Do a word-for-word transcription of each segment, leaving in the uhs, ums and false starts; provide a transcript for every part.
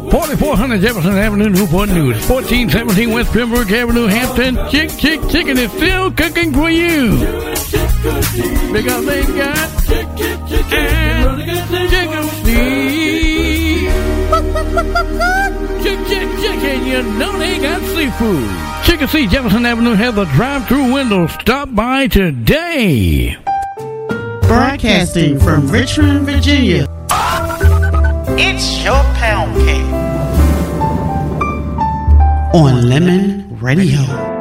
forty-four hundred Jefferson Avenue, Newport News. fourteen seventeen West Pembroke Avenue, Hampton. Chick Chick Chicken is still cooking for you. Because they got chicken feed. Chick Chick Chicken, you know they got seafood. Chicken Sea Jefferson Avenue has a drive-through window. Stop by today. Broadcasting from Richmond, Virginia. It's your pound cake. On Lemon Radio.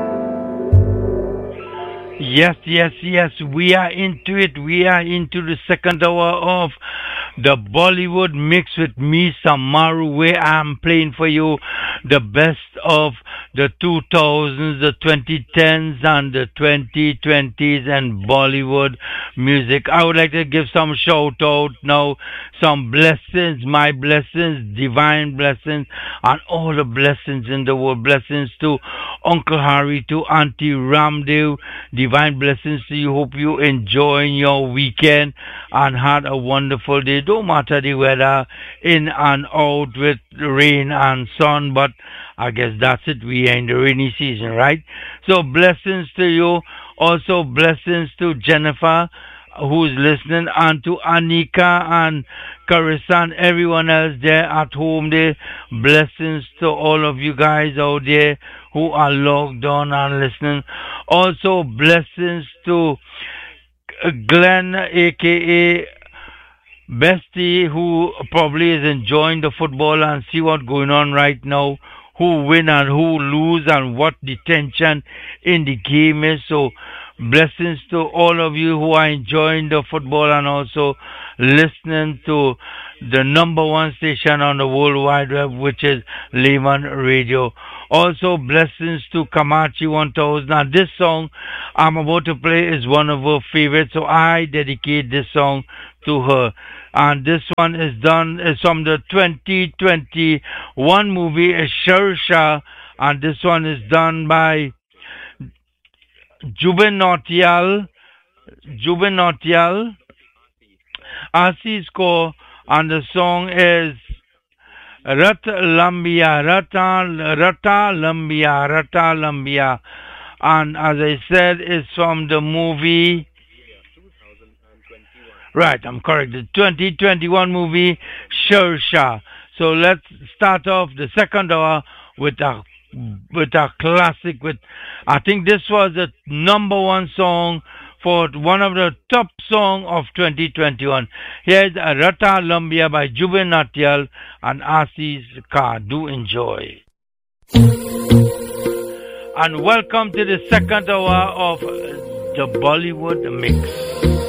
Yes, yes, yes. We are into it. We are into the second hour of the Bollywood mix with me, Samaru, where I'm playing for you the best of the two thousands, the twenty tens, and the twenty twenties and Bollywood music. I would like to give some shout out now, some blessings, my blessings, divine blessings, and all the blessings in the world. Blessings to Uncle Harry, to Auntie Ramdev, divine blessings to you. Hope you enjoying your weekend and had a wonderful day. Don't matter the weather, in and out with rain and sun, but I guess that's it. We are in the rainy season, right? So blessings to you. Also blessings to Jennifer, who's listening, and to Anika and Carissa and everyone else there at home there. Blessings to all of you guys out there who are logged on and listening. Also blessings to Glenn, aka Bestie, who probably is enjoying the football and see what's going on right now, who win and who lose and what the tension in the game is. So blessings to all of you who are enjoying the football and also listening to the number one station on the World Wide Web, which is Lemon Radio. Also blessings to Kamachi one thousand. And this song I'm about to play is one of her favorites, so I dedicate this song to her. And this one is done is from the twenty twenty-one movie Shersha, and this one is done by Jubin Nautiyal, Jubin Nautiyal, Assis Kaur, and the song is Rat Lambia, Rata, Rata Lambia, Rata Lambia. And as I said, it's from the movie... Right, I'm correct. The twenty twenty-one movie Shersha. So let's start off the second hour with a with a classic. With I think this was the number one song for one of the top song of twenty twenty-one. Here's Rata Lambia by Jubin Nautiyal and Assis Kaur. Do enjoy. And welcome to the second hour of the Bollywood mix.